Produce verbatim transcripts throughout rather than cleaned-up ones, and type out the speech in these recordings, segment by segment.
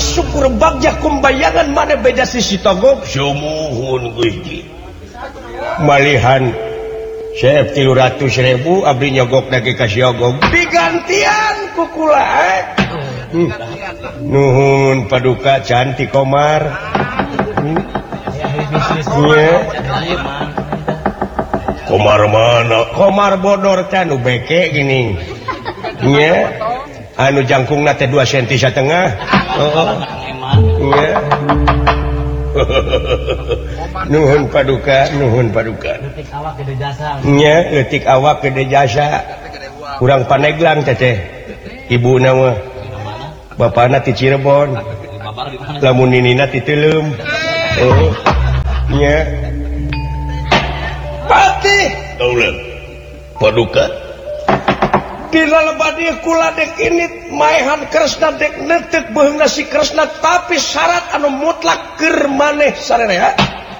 syukur bagja kumbayangan mana beda sisi togok sumuhun Gusti malihan Chef tilu ratus ribu abdi nyogok lagi kasih ogok digantian kukula eh. hmm. Nuhun paduka cantik Komar hmm. yeah. Komar mana Komar bodor tanu beke gini yeah. Anu jangkung nate dua senti setengah oh. Yeah. Nuhun paduka nuhun paduka nya letik awak gede jasa kurang paneglang teteh ibu nama bapakna ti Cirebon lamun ninina ti Teuleum oh nya pati teuleum paduka dina lebadi kula dek ini maehan Kresna dek netek beheungna si Kresna tapi syarat anu mutlak keur maneh sararea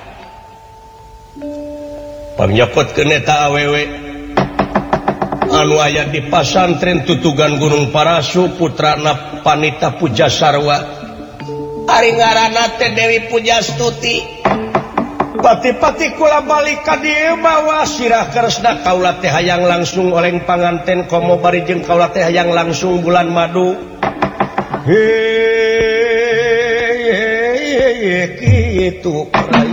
panyokotkeun eta awewe anu aya di pasantren Tutugan Gunung Parasu putrana Panita Pujasarwa ari ngaranna teh Dewi Pujastuti pati-pati kula balik ka dieu bawa sirah Kresna kaula teh hayang langsung oleh panganten komo bari jeung kaula teh hayang langsung bulan madu hei kitu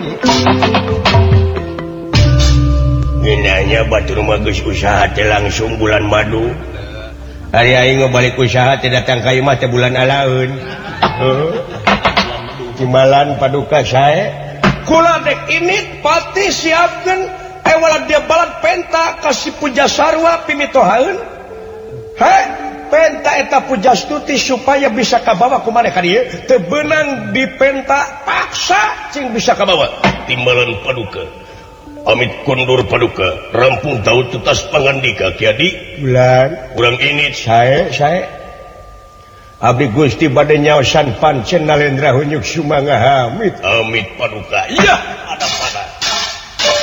nginanya batur mah geus usaha teh langsung bulan madu ari aing balik usaha teh datang ka imah teh bulan alaeun heuh timbalan paduka sae kula dek ini pati siapkan ewala dia balat penta kasih Pujasarwa pimitohaeun he penta eta Pujastuti supaya bisa kabawa kumaneh ka dieu teu beunang di penta paksa cing bisa kabawa timbalan paduka amit kondur paduka rampung daud tutas pangandika kiadi bulan urang ini sae sae abdi Gusti bade nyaosan pancen Nalendra hunyuk sumangga hamid amit paduka iya